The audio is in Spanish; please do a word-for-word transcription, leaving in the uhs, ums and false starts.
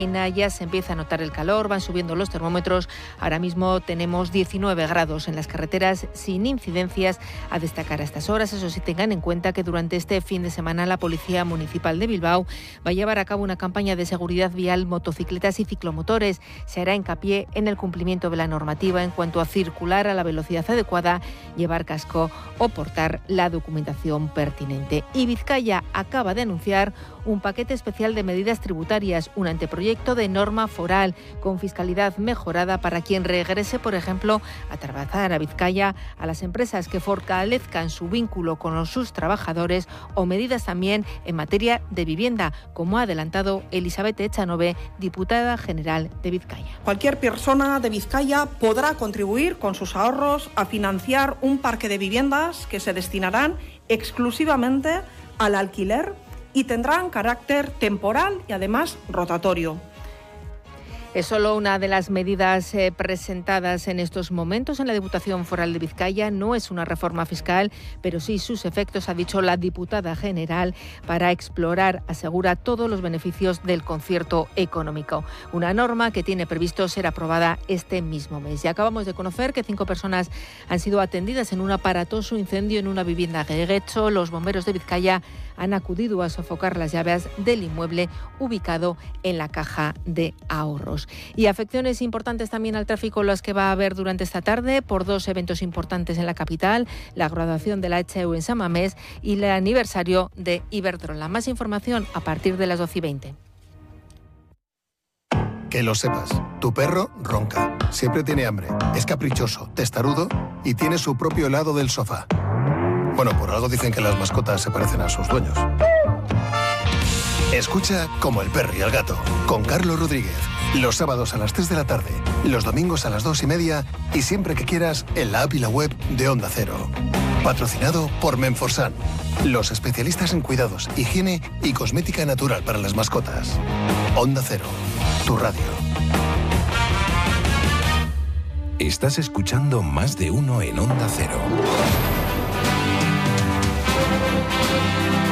Ya se empieza a notar el calor, van subiendo los termómetros. Ahora mismo tenemos diecinueve grados en las carreteras sin incidencias a destacar a estas horas. Eso sí, tengan en cuenta que durante este fin de semana la Policía Municipal de Bilbao va a llevar a cabo una campaña de seguridad vial, motocicletas y ciclomotores. Se hará hincapié en el cumplimiento de la normativa en cuanto a circular a la velocidad adecuada, llevar casco o portar la documentación pertinente. Y Vizcaya acaba de anunciar un paquete especial de medidas tributarias, un anteproyecto de norma foral con fiscalidad mejorada para quien regrese, por ejemplo, a trabajar a Vizcaya, a las empresas que fortalezcan su vínculo con sus trabajadores, o medidas también en materia de vivienda, como ha adelantado Elizabeth Echanove, diputada general de Vizcaya. Cualquier persona de Vizcaya podrá contribuir con sus ahorros a financiar un parque de viviendas que se destinarán exclusivamente al alquiler y tendrán carácter temporal y además rotatorio. Es solo una de las medidas eh, presentadas en estos momentos en la Diputación Foral de Vizcaya. No es una reforma fiscal, pero sí sus efectos, ha dicho la diputada general, para explorar, asegura, todos los beneficios del concierto económico. Una norma que tiene previsto ser aprobada este mismo mes. Y acabamos de conocer que cinco personas han sido atendidas en un aparatoso incendio en una vivienda de Guecho. Los bomberos de Vizcaya han acudido a sofocar las llaves del inmueble ubicado en la Caja de Ahorros. Y afecciones importantes también al tráfico las que va a haber durante esta tarde por dos eventos importantes en la capital: la graduación de la H E U en San Mamés y el aniversario de Iberdrola. Más información a partir de las doce y veinte. Que lo sepas, tu perro ronca, siempre tiene hambre, es caprichoso, testarudo y tiene su propio helado del sofá. Bueno, por algo dicen que las mascotas se parecen a sus dueños. Escucha Como el perro y el gato, con Carlos Rodríguez. Los sábados a las tres de la tarde, los domingos a las dos y media y siempre que quieras en la app y la web de Onda Cero. Patrocinado por Menforsan, los especialistas en cuidados, higiene y cosmética natural para las mascotas. Onda Cero, tu radio. Estás escuchando Más de Uno en Onda Cero.